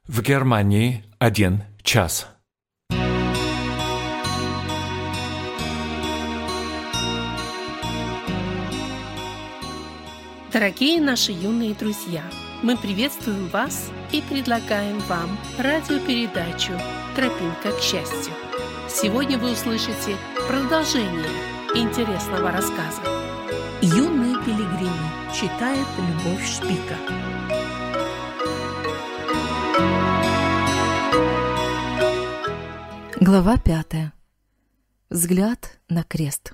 В Германии 1 час. Дорогие наши юные друзья, мы приветствуем вас и предлагаем вам радиопередачу «Тропинка к счастью». Сегодня вы услышите продолжение интересного рассказа. «Юные пилигримы» читает Любовь Шпика. Глава 5. Взгляд на крест.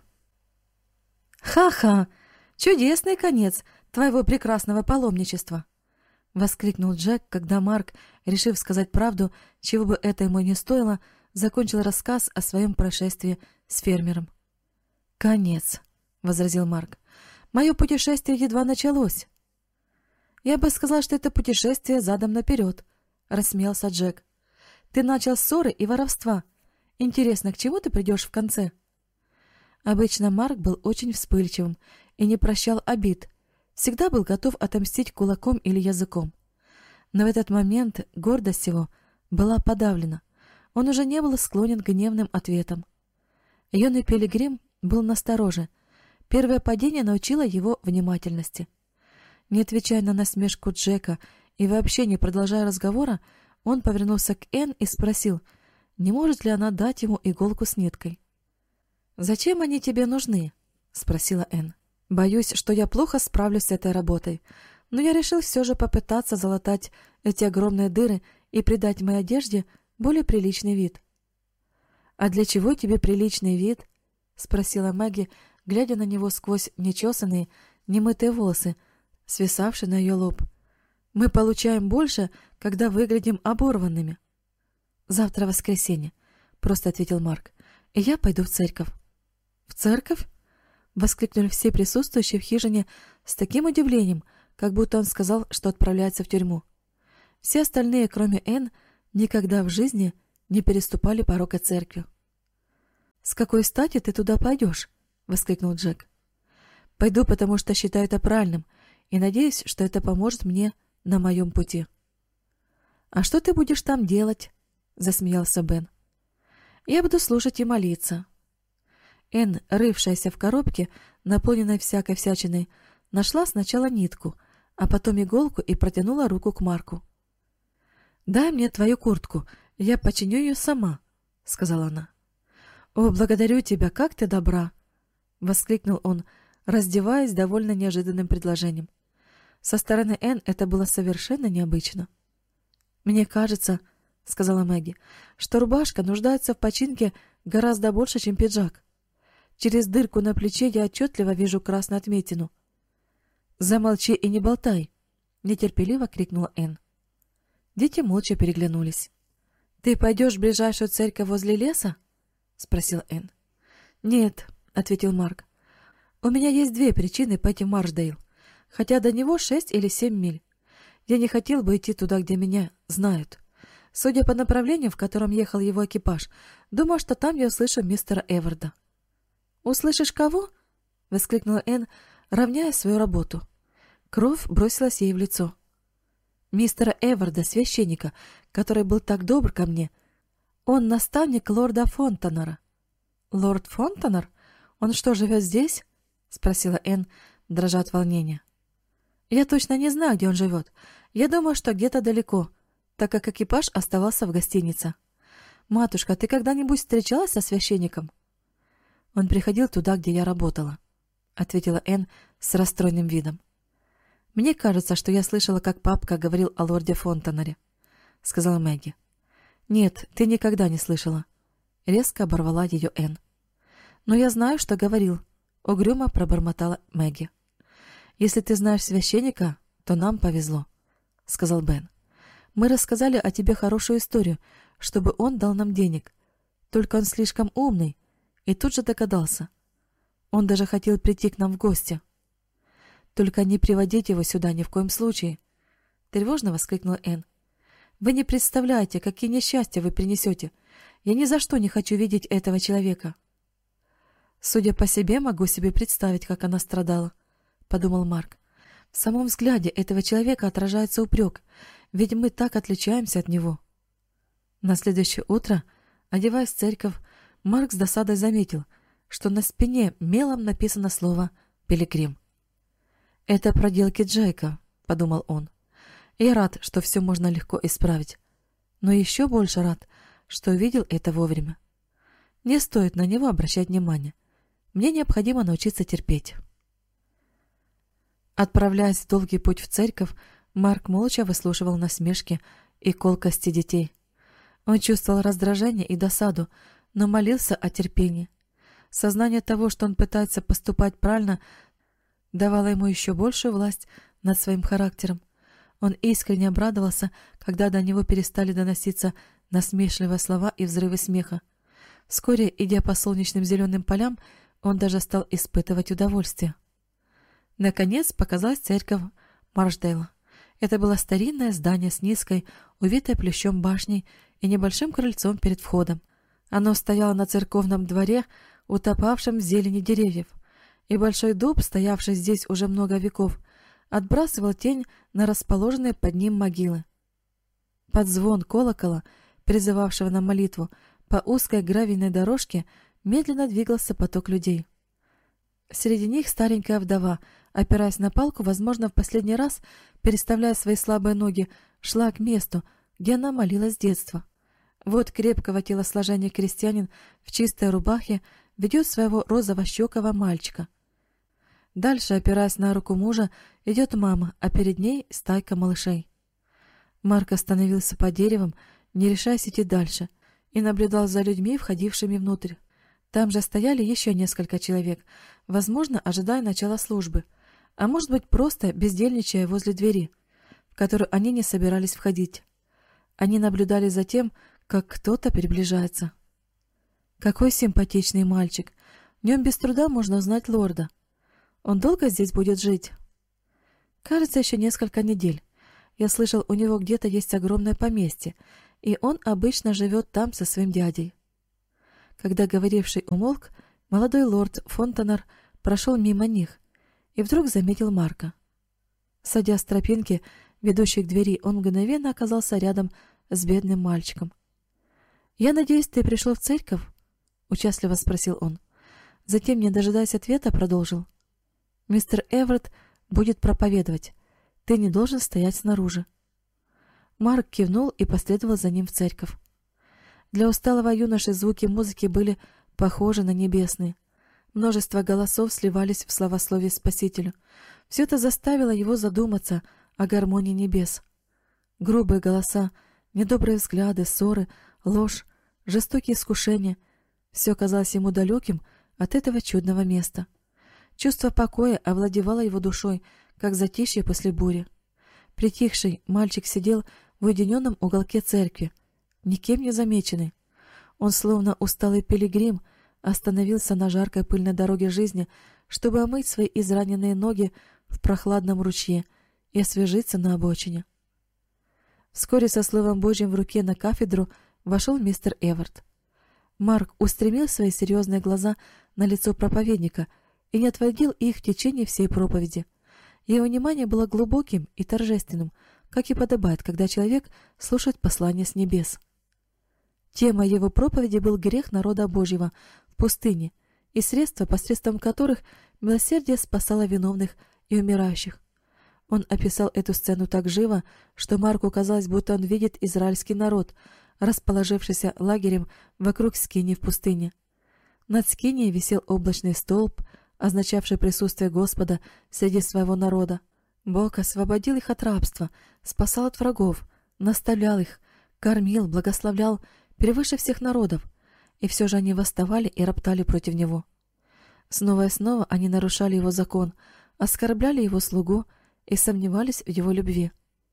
«Ха-ха! Чудесный конец твоего прекрасного паломничества!» — воскликнул Джек, когда Марк, решив сказать правду, чего бы это ему не стоило, закончил рассказ о своем происшествии с фермером. «Конец!» — возразил Марк. «Мое путешествие едва началось». «Я бы сказал, что это путешествие задом наперед», — рассмеялся Джек. «Ты начал ссоры и воровства. Интересно, к чему ты придешь в конце?» Обычно Марк был очень вспыльчивым и не прощал обид, всегда был готов отомстить кулаком или языком. Но в этот момент гордость его была подавлена, он уже не был склонен к гневным ответам. Юный пилигрим был настороже, первое падение научило его внимательности. Не отвечая на насмешку Джека и вообще не продолжая разговора, он повернулся к Энн и спросил, не может ли она дать ему иголку с ниткой. «Зачем они тебе нужны?» — спросила Энн. «Боюсь, что я плохо справлюсь с этой работой, но я решил все же попытаться залатать эти огромные дыры и придать моей одежде более приличный вид». «А для чего тебе приличный вид?» — спросила Мэгги, глядя на него сквозь нечесанные, немытые волосы, свисавшие на ее лоб. «Мы получаем больше, когда выглядим оборванными». «Завтра воскресенье», — просто ответил Марк, — «и я пойду в церковь». «В церковь?» — воскликнули все присутствующие в хижине с таким удивлением, как будто он сказал, что отправляется в тюрьму. Все остальные, кроме Энн, никогда в жизни не переступали порога церкви. «С какой стати ты туда пойдешь?» — воскликнул Джек. «Пойду, потому что считаю это правильным, и надеюсь, что это поможет мне на моем пути». «А что ты будешь там делать?» — засмеялся Бен. «Я буду слушать и молиться». Энн, рывшаяся в коробке, наполненной всякой всячиной, нашла сначала нитку, а потом иголку и протянула руку к Марку. «Дай мне твою куртку, я починю ее сама», — сказала она. «О, благодарю тебя, как ты добра!» — воскликнул он, раздеваясь, довольно неожиданным предложением. Со стороны Энн это было совершенно необычно. «Мне кажется, — сказала Мэгги, — что рубашка нуждается в починке гораздо больше, чем пиджак. Через дырку на плече я отчетливо вижу красную отметину». «Замолчи и не болтай!» — нетерпеливо крикнула Энн. Дети молча переглянулись. «Ты пойдешь в ближайшую церковь возле леса?» — спросила Энн. «Нет», — ответил Марк. «У меня есть две причины пойти в Маршдейл, хотя до него 6 или 7 миль. Я не хотел бы идти туда, где меня знают. Судя по направлению, в котором ехал его экипаж, думаю, что там я услышу мистера Эварда». «Услышишь кого?» — воскликнула Энн, равняя свою работу. Кровь бросилась ей в лицо. «Мистера Эварда, священника, который был так добр ко мне. Он наставник лорда Фонтанера». «Лорд Фонтанер? Он что, живет здесь?» — спросила Энн, дрожа от волнения. «Я точно не знаю, где он живет. Я думаю, что где-то далеко, так как экипаж оставался в гостинице. Матушка, ты когда-нибудь встречалась со священником?» «Он приходил туда, где я работала», — ответила Энн с расстроенным видом. «Мне кажется, что я слышала, как папка говорил о лорде Фонтанере», — сказала Мэгги. «Нет, ты никогда не слышала», — резко оборвала ее Энн. «Но я знаю, что говорил», — угрюмо пробормотала Мэгги. «Если ты знаешь священника, то нам повезло», — сказал Бен. «Мы рассказали о тебе хорошую историю, чтобы он дал нам денег. Только он слишком умный, и тут же догадался. Он даже хотел прийти к нам в гости». «Только не приводите его сюда ни в коем случае», — тревожно воскликнула Энн. «Вы не представляете, какие несчастья вы принесете. Я ни за что не хочу видеть этого человека». «Судя по себе, могу себе представить, как она страдала», — подумал Марк. «В самом взгляде этого человека отражается упрек, ведь мы так отличаемся от него. На следующее утро, одеваясь в церковь, Марк с досадой заметил, что на спине мелом написано слово «Пилигрим». «Это проделки Джека», — подумал он. «Я рад, что все можно легко исправить, но еще больше рад, что увидел это вовремя. Не стоит на него обращать внимание. Мне необходимо научиться терпеть». Отправляясь в долгий путь в церковь, Марк молча выслушивал насмешки и колкости детей. Он чувствовал раздражение и досаду, но молился о терпении. Сознание того, что он пытается поступать правильно, давало ему еще большую власть над своим характером. Он искренне обрадовался, когда до него перестали доноситься насмешливые слова и взрывы смеха. Вскоре, идя по солнечным зеленым полям, он даже стал испытывать удовольствие. Наконец показалась церковь Маршдейла. Это было старинное здание с низкой, увитой плющом башней и небольшим крыльцом перед входом. Оно стояло на церковном дворе, утопавшем в зелени деревьев, и большой дуб, стоявший здесь уже много веков, отбрасывал тень на расположенные под ним могилы. Под звон колокола, призывавшего на молитву, по узкой гравийной дорожке медленно двигался поток людей. Среди них старенькая вдова, опираясь на палку, возможно, в последний раз, переставляя свои слабые ноги, шла к месту, где она молилась с детства. Вот крепкого телосложения крестьянин в чистой рубахе ведет своего розово-щекого мальчика. Дальше, опираясь на руку мужа, идет мама, а перед ней стайка малышей. Марк остановился под деревом, не решаясь идти дальше, и наблюдал за людьми, входившими внутрь. Там же стояли еще несколько человек, возможно, ожидая начала службы, а может быть, просто бездельничая возле двери, в которую они не собирались входить. Они наблюдали за тем, как кто-то приближается. Какой симпатичный мальчик! В нем без труда можно узнать лорда. Он долго здесь будет жить? Кажется, еще несколько недель. Я слышал, у него где-то есть огромное поместье, и он обычно живет там со своим дядей. Когда говоривший умолк, молодой лорд Фонтенер прошел мимо них и вдруг заметил Марка. Садясь с тропинки, ведущей к двери, он мгновенно оказался рядом с бедным мальчиком. «Я надеюсь, ты пришел в церковь?» — участливо спросил он. Затем, не дожидаясь ответа, продолжил. «Мистер Эверетт будет проповедовать. Ты не должен стоять снаружи». Марк кивнул и последовал за ним в церковь. Для усталого юноши звуки музыки были похожи на небесные. Множество голосов сливались в славословие Спасителю. Все это заставило его задуматься о гармонии небес. Грубые голоса, недобрые взгляды, ссоры, ложь, жестокие искушения — все казалось ему далеким от этого чудного места. Чувство покоя овладевало его душой, как затишье после бури. Притихший мальчик сидел в уединенном уголке церкви, никем не замеченный. Он, словно усталый пилигрим, остановился на жаркой пыльной дороге жизни, чтобы омыть свои израненные ноги в прохладном ручье и освежиться на обочине. Вскоре со Словом Божьим в руке на кафедру вошел мистер Эверетт. Марк устремил свои серьезные глаза на лицо проповедника и не отводил их в течение всей проповеди. Его внимание было глубоким и торжественным, как и подобает, когда человек слушает послание с небес. Тема его проповеди был грех народа Божьего в пустыне и средства, посредством которых милосердие спасало виновных и умирающих. Он описал эту сцену так живо, что Марку казалось, будто он видит израильский народ, расположившийся лагерем вокруг скинии в пустыне. Над скинией висел облачный столб, означавший присутствие Господа среди своего народа. Бог освободил их от рабства, спасал от врагов, наставлял их, кормил, благословлял превыше всех народов, и все же они восставали и роптали против него. Снова и снова они нарушали его закон, оскорбляли его слугу и сомневались в его любви.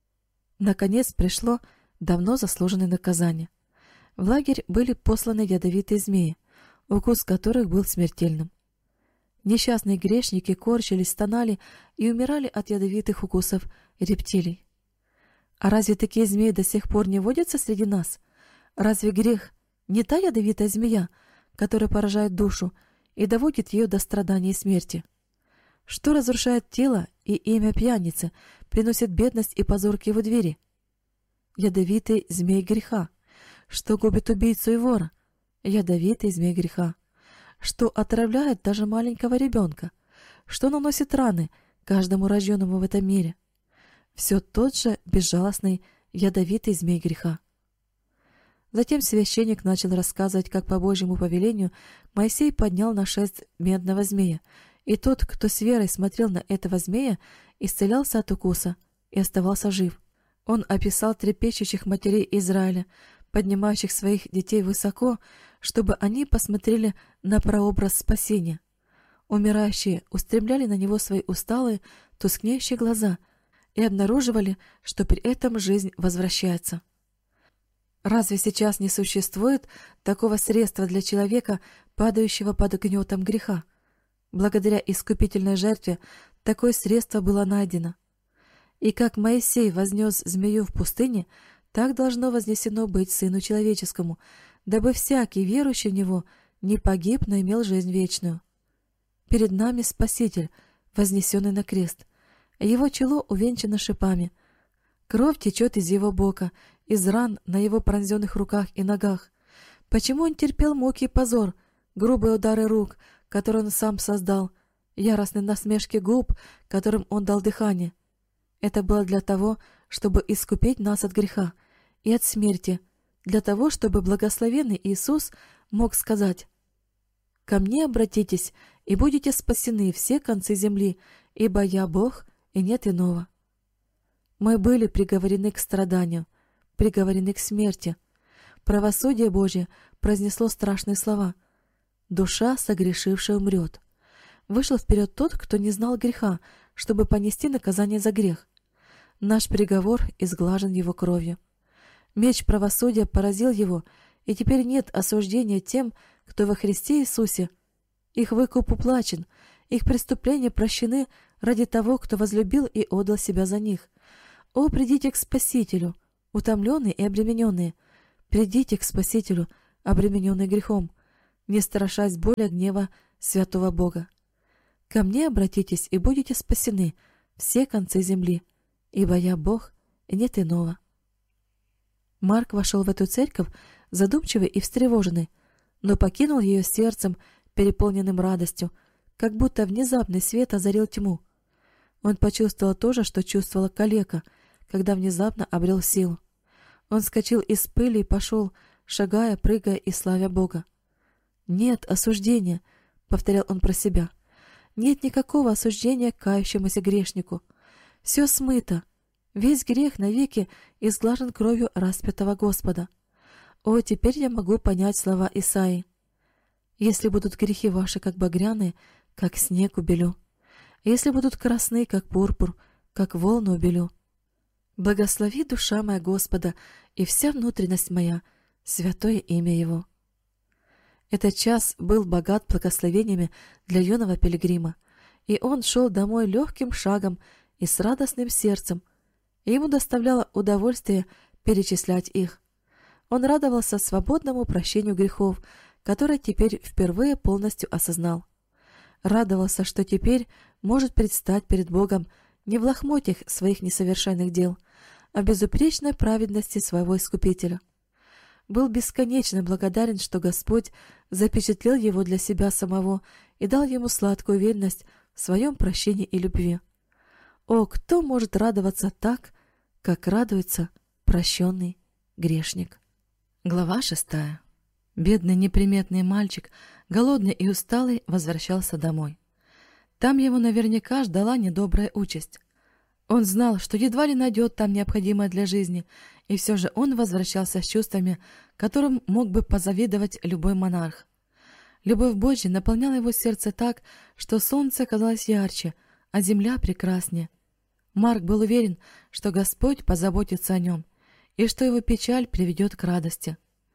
Наконец пришло давно заслуженное наказание. В лагерь были посланы ядовитые змеи, укус которых был смертельным. Несчастные грешники корчились, стонали и умирали от ядовитых укусов рептилий. А разве такие змеи до сих пор не водятся среди нас? Разве грех не та ядовитая змея, которая поражает душу и доводит ее до страдания и смерти? Что разрушает тело и имя пьяницы, приносит бедность и позор к его двери? ядовитый змей греха, что губит убийцу и вора, ядовитый змей греха, что отравляет даже маленького ребенка, что наносит раны каждому рожденному в этом мире. Все тот же безжалостный ядовитый змей греха. Затем священник начал рассказывать, как по Божьему повелению Моисей поднял на шест медного змея, и тот, кто с верой смотрел на этого змея, исцелялся от укуса и оставался жив. Он описал трепещущих матерей Израиля, поднимающих своих детей высоко, чтобы они посмотрели на прообраз спасения. Умирающие устремляли на него свои усталые, тускнеющие глаза и обнаруживали, что при этом жизнь возвращается. Разве сейчас не существует такого средства для человека, падающего под гнетом греха? Благодаря искупительной жертве такое средство было найдено. И как Моисей вознес змею в пустыне, так должно вознесено быть Сыну Человеческому, дабы всякий, верующий в Него, не погиб, но имел жизнь вечную. Перед нами Спаситель, вознесенный на крест. Его чело увенчано шипами. Кровь течет из его бока, из ран на его пронзенных руках и ногах. Почему он терпел муки и позор, грубые удары рук, которые он сам создал, яростные насмешки губ, которым он дал дыхание? Это было для того, чтобы искупить нас от греха и от смерти, для того, чтобы благословенный Иисус мог сказать: «Ко мне обратитесь, и будете спасены все концы земли, ибо я Бог, и нет иного». Мы были приговорены к страданию, приговорены к смерти. Правосудие Божье произнесло страшные слова: «Душа, согрешившая, умрет». Вышел вперед тот, кто не знал греха, чтобы понести наказание за грех. Наш приговор изглажен его кровью. Меч правосудия поразил его, и теперь нет осуждения тем, кто во Христе Иисусе. Их выкуп уплачен, их преступления прощены ради того, кто возлюбил и отдал себя за них. О, придите к Спасителю, утомленные и обремененные! Придите к Спасителю, обремененные грехом, не страшась боли гнева святого Бога. Ко мне обратитесь, и будете спасены все концы земли, ибо я Бог, и нет иного. Марк вошел в эту церковь задумчивый и встревоженный, но покинул ее сердцем, переполненным радостью, как будто внезапный свет озарил тьму. Он почувствовал то же, что чувствовала калека, когда внезапно обрел силу. Он вскочил из пыли и пошел, шагая, прыгая и славя Бога. «Нет осуждения», — повторял он про себя. «Нет никакого осуждения кающемуся грешнику. Все смыто. Весь грех навеки изглажен кровью распятого Господа. О, теперь я могу понять слова Исаии. Если будут грехи ваши, как багряные, как снег убелю. Если будут красны, как пурпур, как волны убелю. Благослови душа моя Господа и вся внутренность моя, святое имя Его». Этот час был богат благословениями для юного пилигрима, и он шел домой легким шагом и с радостным сердцем, и ему доставляло удовольствие перечислять их. Он радовался свободному прощению грехов, которое теперь впервые полностью осознал. Радовался, что теперь может предстать перед Богом не в лохмотьях своих несовершенных дел, а в безупречной праведности своего Искупителя. Был бесконечно благодарен, что Господь запечатлел его для себя самого и дал ему сладкую уверенность в своем прощении и любви. О, кто может радоваться так, как радуется прощенный грешник? Глава 6. Бедный неприметный мальчик, голодный и усталый, возвращался домой. Там его наверняка ждала недобрая участь. Он знал, что едва ли найдет там необходимое для жизни, и все же он возвращался с чувствами, которым мог бы позавидовать любой монарх. Любовь Божья наполняла его сердце так, что солнце казалось ярче, а земля прекраснее. Марк был уверен, что Господь позаботится о нем, и что его печаль приведет к радости.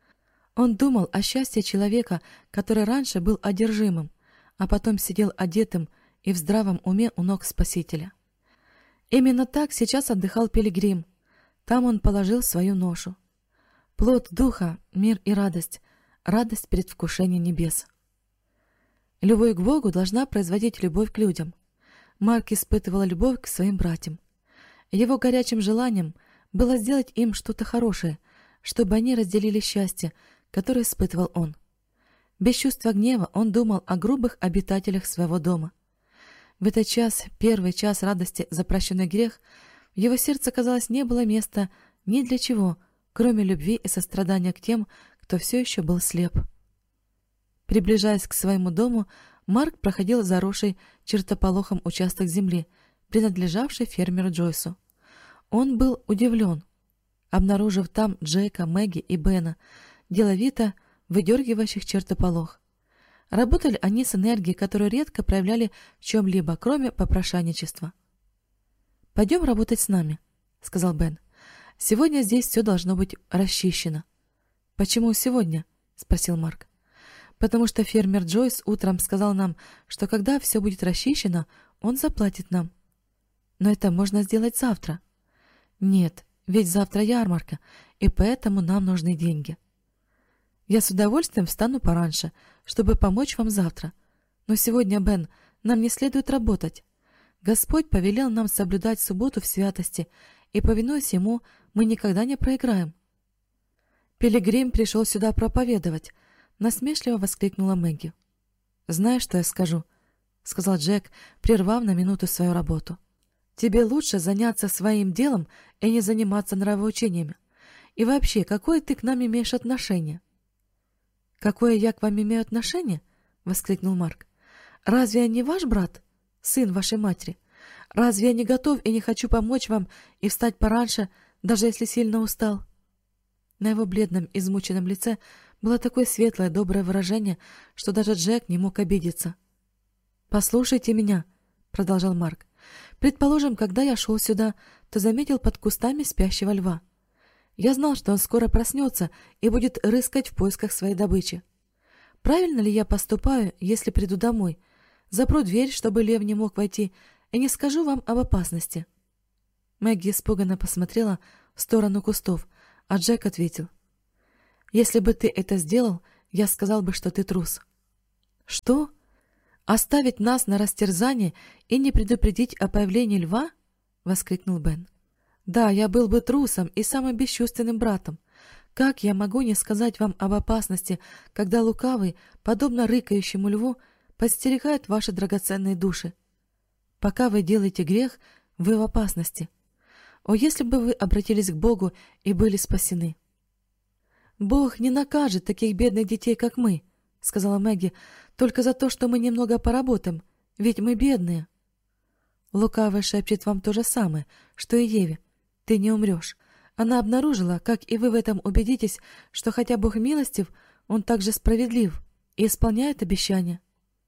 Он думал о счастье человека, который раньше был одержимым, а потом сидел одетым и в здравом уме у ног Спасителя. Именно так сейчас отдыхал пилигрим. Там он положил свою ношу. Плод духа, мир и радость, радость предвкушения небес. Любовь к Богу должна производить любовь к людям. Марк испытывал любовь к своим братьям. Его горячим желанием было сделать им что-то хорошее, чтобы они разделили счастье, которое испытывал он. Без чувства гнева он думал о грубых обитателях своего дома. В этот час, первый час радости за прощенный грех, в его сердце, казалось, не было места ни для чего, кроме любви и сострадания к тем, кто все еще был слеп. Приближаясь к своему дому, Марк проходил заросший чертополохом участок земли, принадлежавший фермеру Джойсу. Он был удивлен, обнаружив там Джека, Мэгги и Бена, деловито выдергивающих чертополох. Работали они с энергией, которую редко проявляли в чем-либо, кроме попрошайничества. «Пойдем работать с нами», — сказал Бен. «Сегодня здесь все должно быть расчищено». «Почему сегодня?» — спросил Марк. «Потому что фермер Джойс утром сказал нам, что когда все будет расчищено, он заплатит нам». «Но это можно сделать завтра». «Нет, ведь завтра ярмарка, и поэтому нам нужны деньги». «Я с удовольствием встану пораньше, чтобы помочь вам завтра. Но сегодня, Бен, нам не следует работать. Господь повелел нам соблюдать субботу в святости, и, повинуясь Ему, мы никогда не проиграем». «Пилигрим пришел сюда проповедовать», — насмешливо воскликнула Мэгги. «Знаешь, что я скажу?» — сказал Джек, прервав на минуту свою работу. «Тебе лучше заняться своим делом и не заниматься нравоучениями. И вообще, какое ты к нам имеешь отношение?» «Какое я к вам имею отношение?» — воскликнул Марк. «Разве я не ваш брат, сын вашей матери? Разве я не готов и не хочу помочь вам и встать пораньше, даже если сильно устал?» На его бледном, измученном лице было такое светлое, доброе выражение, что даже Джек не мог обидеться. «Послушайте меня», — продолжал Марк. «Предположим, когда я шел сюда, то заметил под кустами спящего льва. Я знал, что он скоро проснется и будет рыскать в поисках своей добычи. Правильно ли я поступаю, если приду домой, запру дверь, чтобы лев не мог войти, и не скажу вам об опасности?» Мэгги испуганно посмотрела в сторону кустов, а Джек ответил: «Если бы ты это сделал, я сказал бы, что ты трус». «Что? Оставить нас на растерзание и не предупредить о появлении льва?» — воскликнул Бен. «Да, я был бы трусом и самым бесчувственным братом. Как я могу не сказать вам об опасности, когда лукавый, подобно рыкающему льву, подстерегает ваши драгоценные души? Пока вы делаете грех, вы в опасности. О, если бы вы обратились к Богу и были спасены!» «Бог не накажет таких бедных детей, как мы», — сказала Мэгги, — «только за то, что мы немного поработаем, ведь мы бедные». «Лукавый шепчет вам то же самое, что и Еве. Ты не умрешь. Она обнаружила, как и вы в этом убедитесь, что хотя Бог милостив, Он также справедлив и исполняет обещания».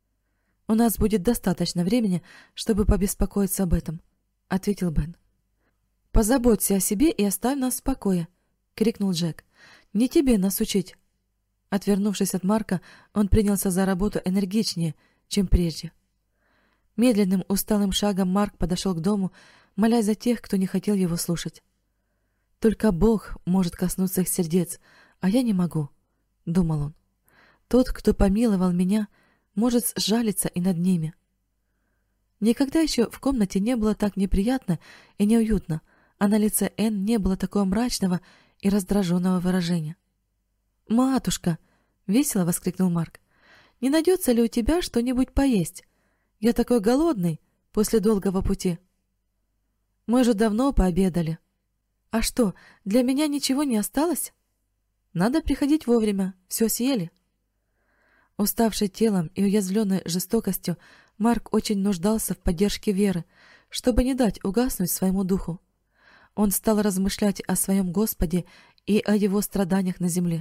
«У нас будет достаточно времени, чтобы побеспокоиться об этом», — ответил Бен. «Позаботься о себе и оставь нас в покое», — крикнул Джек. «Не тебе нас учить». Отвернувшись от Марка, он принялся за работу энергичнее, чем прежде. Медленным, усталым шагом Марк подошел к дому, молясь за тех, кто не хотел его слушать. «Только Бог может коснуться их сердец, а я не могу», — думал он. «Тот, кто помиловал меня, может сжалиться и над ними». Никогда еще в комнате не было так неприятно и неуютно, а на лице Энн не было такого мрачного и раздраженного выражения. «Матушка!» — весело воскликнул Марк. «Не найдется ли у тебя что-нибудь поесть? Я такой голодный после долгого пути». «Мы же давно пообедали». «А что, для меня ничего не осталось?» «Надо приходить вовремя, все съели». Уставший телом и уязвленный жестокостью, Марк очень нуждался в поддержке веры, чтобы не дать угаснуть своему духу. Он стал размышлять о своем Господе и о его страданиях на земле.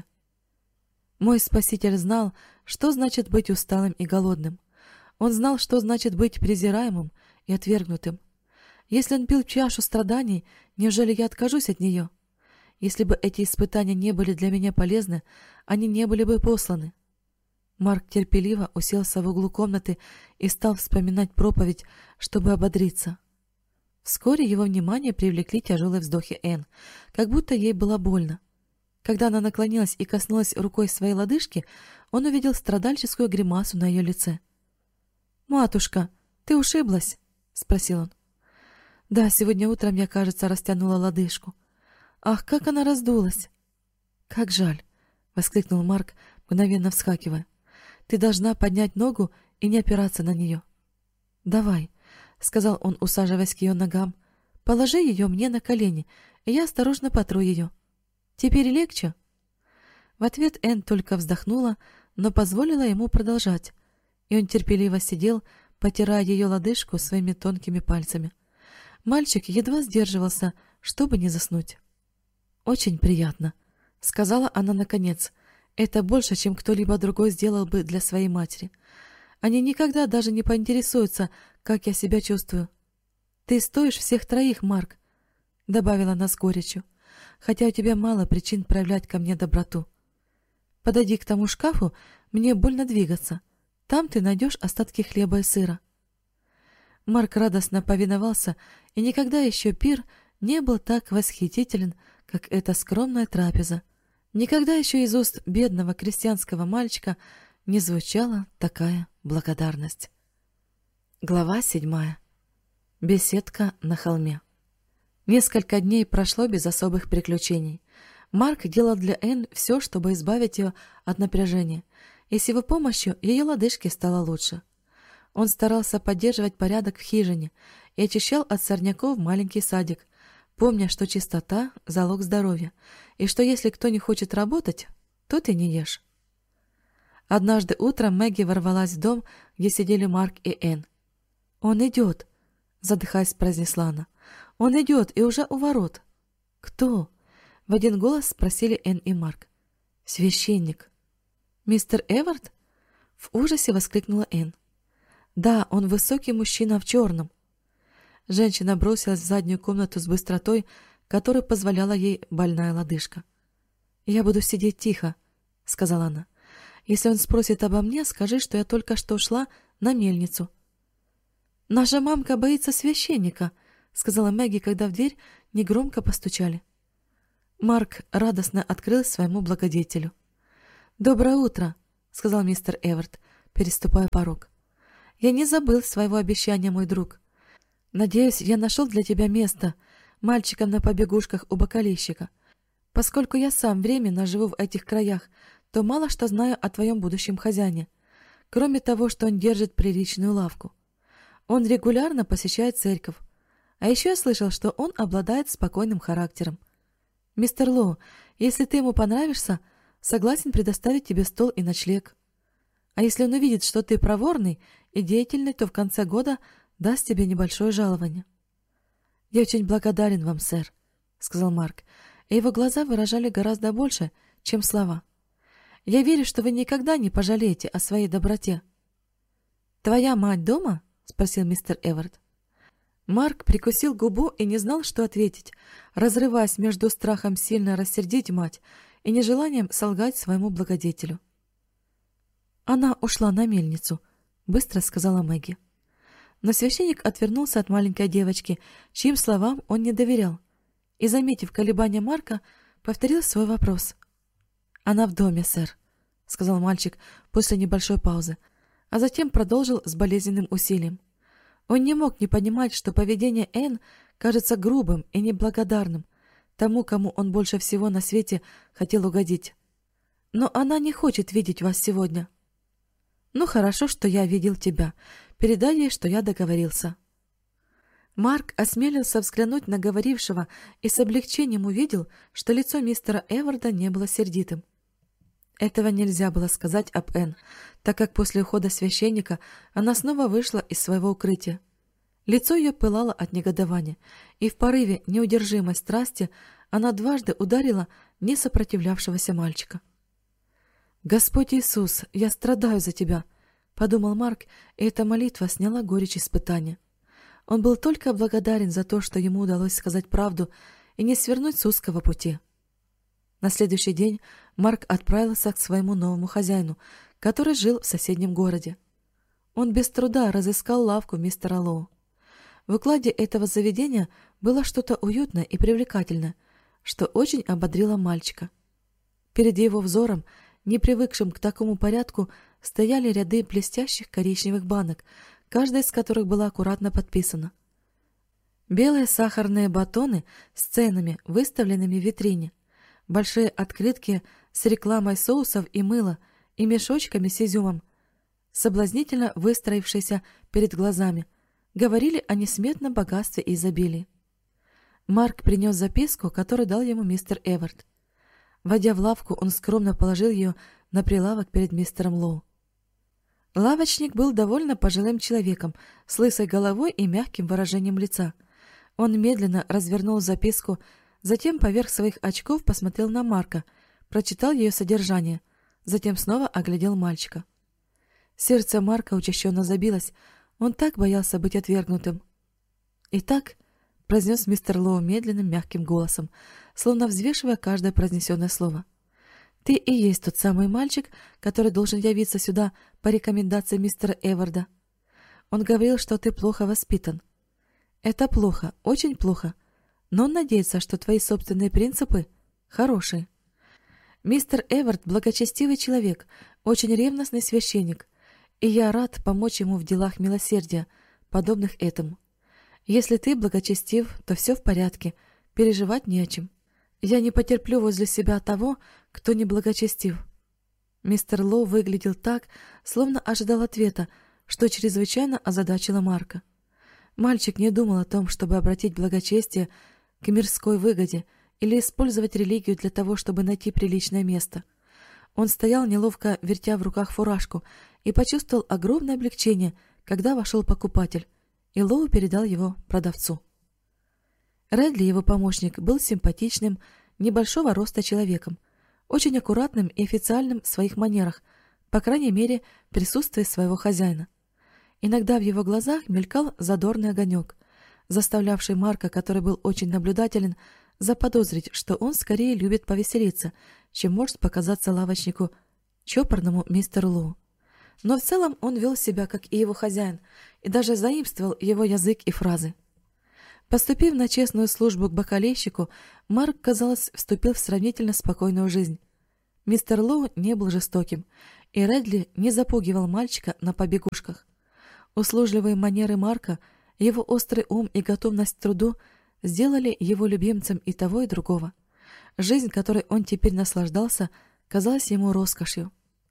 Мой Спаситель знал, что значит быть усталым и голодным. Он знал, что значит быть презираемым и отвергнутым. Если он пил чашу страданий, неужели я откажусь от нее? Если бы эти испытания не были для меня полезны, они не были бы посланы. Марк терпеливо уселся в углу комнаты и стал вспоминать проповедь, чтобы ободриться. Вскоре его внимание привлекли тяжелые вздохи Энн, как будто ей было больно. Когда она наклонилась и коснулась рукой своей лодыжки, он увидел страдальческую гримасу на ее лице. «Матушка, ты ушиблась?» — спросил он. «Да, сегодня утром я, кажется, растянула лодыжку». Ах, как она раздулась!» «Как жаль!» — воскликнул Марк, мгновенно вскакивая. «Ты должна поднять ногу и не опираться на нее». «Давай», — сказал он, усаживаясь к ее ногам. «Положи ее мне на колени, и я осторожно потру ее. Теперь легче?» В ответ Энн только вздохнула, но позволила ему продолжать, и он терпеливо сидел, потирая ее лодыжку своими тонкими пальцами. Мальчик едва сдерживался, чтобы не заснуть. «Очень приятно», — сказала она наконец. «Это больше, чем кто-либо другой сделал бы для своей матери. Они никогда даже не поинтересуются, как я себя чувствую. Ты стоишь всех троих, Марк», — добавила она с горечью, «хотя у тебя мало причин проявлять ко мне доброту. Подойди к тому шкафу, мне больно двигаться. Там ты найдешь остатки хлеба и сыра». Марк радостно повиновался, и никогда еще пир не был так восхитителен, как эта скромная трапеза. Никогда еще из уст бедного крестьянского мальчика не звучала такая благодарность. Глава 7. Беседка на холме. Несколько дней прошло без особых приключений. Марк делал для Энн все, чтобы избавить ее от напряжения, и с его помощью ее лодыжке стало лучше. Он старался поддерживать порядок в хижине и очищал от сорняков маленький садик, помня, что чистота – залог здоровья, и что если кто не хочет работать, то ты не ешь. Однажды утром Мэгги ворвалась в дом, где сидели Марк и Энн. «Он идет», – задыхаясь, произнесла она. «Он идет и уже у ворот». «Кто?» — в один голос спросили Энн и Марк. «Священник». «Мистер Эвард?» — в ужасе воскликнула Энн. «Да, он высокий мужчина в черном». Женщина бросилась в заднюю комнату с быстротой, которой позволяла ей больная лодыжка. «Я буду сидеть тихо», — сказала она. «Если он спросит обо мне, скажи, что я только что шла на мельницу». «Наша мамка боится священника», — сказала Мэгги, когда в дверь негромко постучали. Марк радостно открыл своему благодетелю. «Доброе утро», — сказал мистер Эвард, переступая порог. «Я не забыл своего обещания, мой друг. Надеюсь, я нашел для тебя место мальчиком на побегушках у бокалейщика. Поскольку я сам временно живу в этих краях, то мало что знаю о твоем будущем хозяине, кроме того, что он держит приличную лавку. Он регулярно посещает церковь, а еще я слышал, что он обладает спокойным характером. Мистер Лоу, если ты ему понравишься, согласен предоставить тебе стол и ночлег. А если он увидит, что ты проворный и деятельный, то в конце года даст тебе небольшое жалование». «Я очень благодарен вам, сэр», — сказал Марк, и его глаза выражали гораздо больше, чем слова. «Я верю, что вы никогда не пожалеете о своей доброте». «Твоя мать дома?» — спросил мистер Эвард. Марк прикусил губу и не знал, что ответить, разрываясь между страхом сильно рассердить мать и нежеланием солгать своему благодетелю. «Она ушла на мельницу», — быстро сказала Мэгги. Но священник отвернулся от маленькой девочки, чьим словам он не доверял, и, заметив колебания Марка, повторил свой вопрос. «Она в доме, сэр», — сказал мальчик после небольшой паузы, а затем продолжил с болезненным усилием. Он не мог не понимать, что поведение Энн кажется грубым и неблагодарным тому, кому он больше всего на свете хотел угодить. «Но она не хочет видеть вас сегодня». «Ну, хорошо, что я видел тебя. Передай ей, что я договорился». Марк осмелился взглянуть на говорившего и с облегчением увидел, что лицо мистера Эварда не было сердитым. Этого нельзя было сказать об Энн, так как после ухода священника она снова вышла из своего укрытия. Лицо ее пылало от негодования, и в порыве неудержимой страсти она дважды ударила несопротивлявшегося мальчика. «Господь Иисус, я страдаю за тебя», — подумал Марк, и эта молитва сняла горечь испытания. Он был только благодарен за то, что ему удалось сказать правду и не свернуть с узкого пути. На следующий день Марк отправился к своему новому хозяину, который жил в соседнем городе. Он без труда разыскал лавку мистера Лоу. В укладе этого заведения было что-то уютное и привлекательное, что очень ободрило мальчика. Перед его взором, не привыкшим к такому порядку, стояли ряды блестящих коричневых банок, каждая из которых была аккуратно подписана. Белые сахарные батоны с ценами, выставленными в витрине, большие открытки с рекламой соусов и мыла и мешочками с изюмом, соблазнительно выстроившиеся перед глазами, говорили о несметном богатстве и изобилии. Марк принес записку, которую дал ему мистер Эвард. Войдя в лавку, он скромно положил ее на прилавок перед мистером Лоу. Лавочник был довольно пожилым человеком, с лысой головой и мягким выражением лица. Он медленно развернул записку, затем поверх своих очков посмотрел на Марка, прочитал ее содержание, затем снова оглядел мальчика. Сердце Марка учащенно забилось, он так боялся быть отвергнутым. «Итак», — произнес мистер Лоу медленным мягким голосом, словно взвешивая каждое произнесенное слово, «ты и есть тот самый мальчик, который должен явиться сюда по рекомендации мистера Эварда. Он говорил, что ты плохо воспитан. Это плохо, очень плохо, но он надеется, что твои собственные принципы хорошие. Мистер Эвард благочестивый человек, очень ревностный священник, и я рад помочь ему в делах милосердия, подобных этому. Если ты благочестив, то все в порядке, переживать не о чем. Я не потерплю возле себя того, кто не благочестив». Мистер Лоу выглядел так, словно ожидал ответа, что чрезвычайно озадачило Марка. Мальчик не думал о том, чтобы обратить благочестие к мирской выгоде или использовать религию для того, чтобы найти приличное место. Он стоял, неловко вертя в руках фуражку, и почувствовал огромное облегчение, когда вошел покупатель, и Лоу передал его продавцу. Редли, его помощник, был симпатичным, небольшого роста человеком, очень аккуратным и официальным в своих манерах, по крайней мере, в присутствии своего хозяина. Иногда в его глазах мелькал задорный огонек, заставлявший Марка, который был очень наблюдателен, заподозрить, что он скорее любит повеселиться, чем может показаться лавочнику, чопорному мистеру Лоу. Но в целом он вел себя, как и его хозяин, и даже заимствовал его язык и фразы. Поступив на честную службу к бакалейщику, Марк, казалось, вступил в сравнительно спокойную жизнь. Мистер Лоу не был жестоким, и Редли не запугивал мальчика на побегушках. Услужливые манеры Марка, его острый ум и готовность к труду сделали его любимцем и того, и другого. Жизнь, которой он теперь наслаждался, казалась ему роскошью.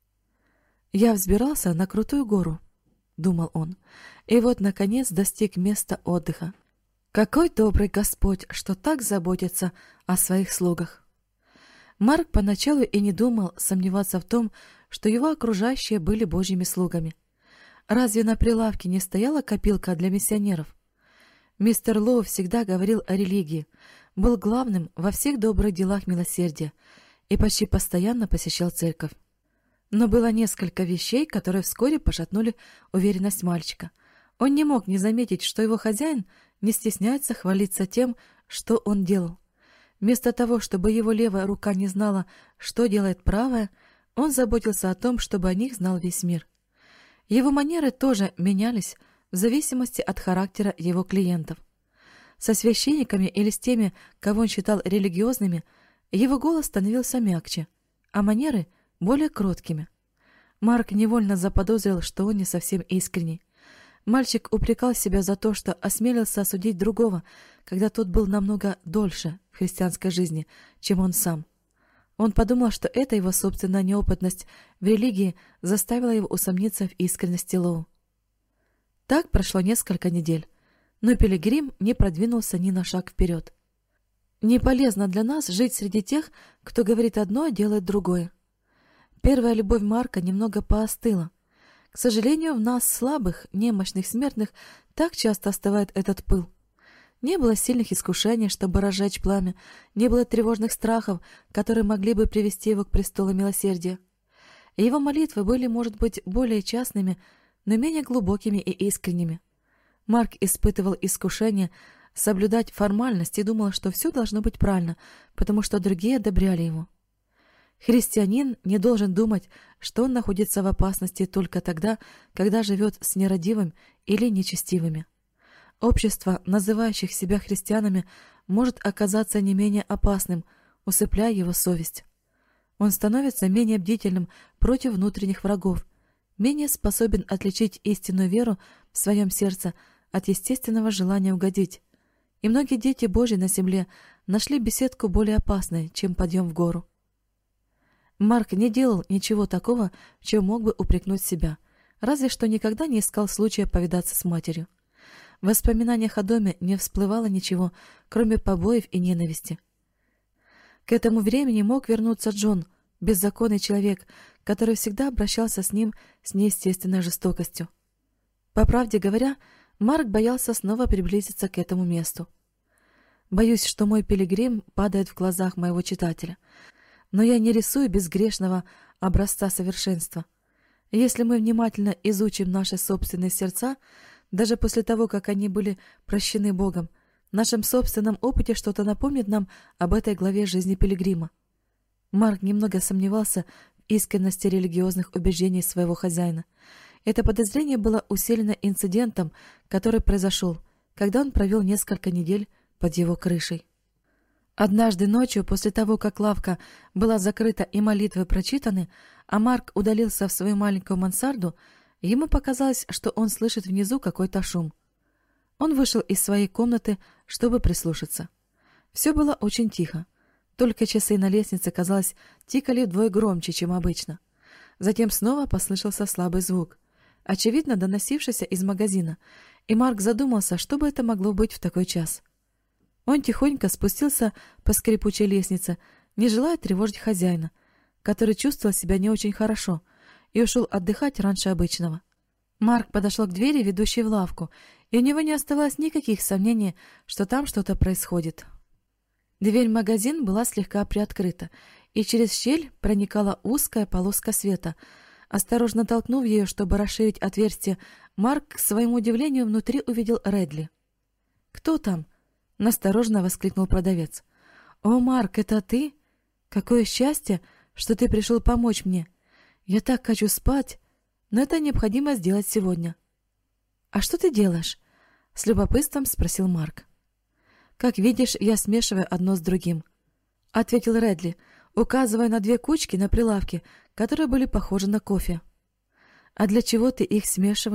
«Я взбирался на крутую гору», — думал он, — «и вот, наконец, достиг места отдыха. Какой добрый Господь, что так заботится о своих слугах!» Марк поначалу и не думал сомневаться в том, что его окружающие были Божьими слугами. Разве на прилавке не стояла копилка для миссионеров? Мистер Лоу всегда говорил о религии, был главным во всех добрых делах милосердия и почти постоянно посещал церковь. Но было несколько вещей, которые вскоре пошатнули уверенность мальчика. Он не мог не заметить, что его хозяин не стесняется хвалиться тем, что он делал. Вместо того, чтобы его левая рука не знала, что делает правая, он заботился о том, чтобы о них знал весь мир. Его манеры тоже менялись в зависимости от характера его клиентов. Со священниками или с теми, кого он считал религиозными, его голос становился мягче, а манеры — более кроткими. Марк невольно заподозрил, что он не совсем искренний. Мальчик упрекал себя за то, что осмелился осудить другого, когда тот был намного дольше в христианской жизни, чем он сам. Он подумал, что эта его собственная неопытность в религии заставила его усомниться в искренности Лоу. Так прошло несколько недель, но пилигрим не продвинулся ни на шаг вперед. Не полезно для нас жить среди тех, кто говорит одно, а делает другое. Первая любовь Марка немного поостыла. К сожалению, в нас, слабых, немощных смертных, так часто остывает этот пыл. Не было сильных искушений, чтобы разжечь пламя, не было тревожных страхов, которые могли бы привести его к престолу милосердия. Его молитвы были, может быть, более частными, но менее глубокими и искренними. Марк испытывал искушение соблюдать формальность и думал, что все должно быть правильно, потому что другие одобряли его. Христианин не должен думать, что он находится в опасности только тогда, когда живет с нерадивым или нечестивыми. Общество, называющих себя христианами, может оказаться не менее опасным, усыпляя его совесть. Он становится менее бдительным против внутренних врагов, менее способен отличить истинную веру в своем сердце от естественного желания угодить, и многие дети Божьи на земле нашли беседку более опасной, чем подъем в гору. Марк не делал ничего такого, в чем мог бы упрекнуть себя, разве что никогда не искал случая повидаться с матерью. В воспоминаниях о доме не всплывало ничего, кроме побоев и ненависти. К этому времени мог вернуться Джон, беззаконный человек, который всегда обращался с ним с неестественной жестокостью. По правде говоря, Марк боялся снова приблизиться к этому месту. Боюсь, что мой пилигрим падает в глазах моего читателя, но я не рисую безгрешного образца совершенства. Если мы внимательно изучим наши собственные сердца, даже после того, как они были прощены Богом, в нашем собственном опыте что-то напомнит нам об этой главе жизни пилигрима. Марк немного сомневался в искренности религиозных убеждений своего хозяина. Это подозрение было усилено инцидентом, который произошел, когда он провел несколько недель под его крышей. Однажды ночью, после того, как лавка была закрыта и молитвы прочитаны, а Марк удалился в свою маленькую мансарду, ему показалось, что он слышит внизу какой-то шум. Он вышел из своей комнаты, чтобы прислушаться. Все было очень тихо. Только часы на лестнице, казалось, тикали вдвое громче, чем обычно. Затем снова послышался слабый звук, очевидно доносившийся из магазина, и Марк задумался, что бы это могло быть в такой час. Он тихонько спустился по скрипучей лестнице, не желая тревожить хозяина, который чувствовал себя не очень хорошо, и ушел отдыхать раньше обычного. Марк подошел к двери, ведущей в лавку, и у него не оставалось никаких сомнений, что там что-то происходит. Дверь в магазин была слегка приоткрыта, и через щель проникала узкая полоска света. Осторожно толкнув ее, чтобы расширить отверстие, Марк, к своему удивлению, внутри увидел Редли. «Кто там?» — настороженно воскликнул продавец. «О, Марк, это ты? Какое счастье, что ты пришел помочь мне! Я так хочу спать, но это необходимо сделать сегодня». «А что ты делаешь?» — с любопытством спросил Марк. «Как видишь, я смешиваю одно с другим», — ответил Редли, указывая на две кучки на прилавке, которые были похожи на кофе. «А для чего ты их смешиваешь?»